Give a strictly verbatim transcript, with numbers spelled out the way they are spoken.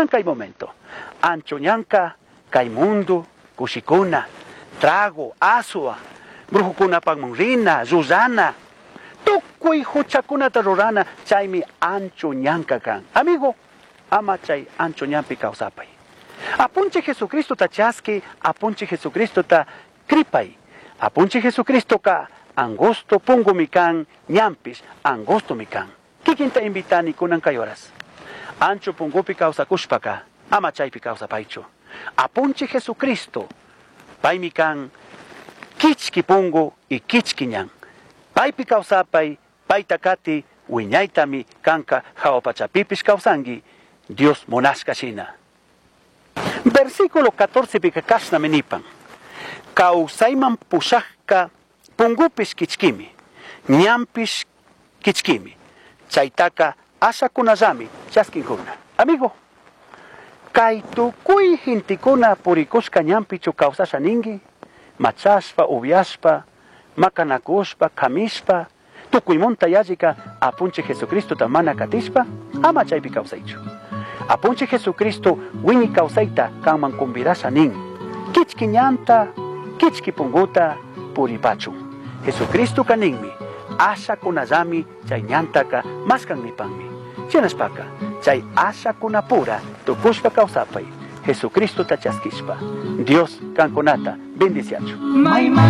kunan kay momento. Ancho ñanka, kay mundo, kushikuna, trago, asua, brujukuna pagmunrina, Susana, tukuy huchakunata rurana, chaymi ancho ñanka kan. Amigo, ama chay ancho ñampi kawsapay. Apunche Jesucristo ta chaski, apunche Jesucristo ta kripay. Apunche Jesucristo ka angosto pungo mikan, ñampis angosto mikan. Kikinta invitani kunan kayoras. Ancho pungupi causa kushpaka, ama chaypi causa paicho. Apunche Jesucristo, pay mikan, kichki pungo y kichki ñan. Paypi causapay, pay takati, wiñaytami kanka hawapachapipis causangi, Dios monasca shina. Versículo catorce pika kashna menipan. Kausayman pushaka pungupis kichkimi, ñampis kichkimi. Chaytaka ashakunallami chaskinkuna. Amigo, kay tukuy hintikuna purikushka ñampichu kawsasha ningi, machashpa, ubiashpa, makanakushpa, kamishpa, tukuymunta yallika apunche Jesucristo tamana katishpa, ama chaypi kawsaychu. Apunche Jesucristo wini kawsayta kanman convidasha nin, kichki ñanta, kichki punguta, puripachu. Jesucristo kaninmi, asha kunallami chay ñantaka maskanmipanmi. Chinaspaka, chay asha kunapura tukushpa kawsapay, Jesucristo tachaskishpa. Dios kankunata bendiciachu.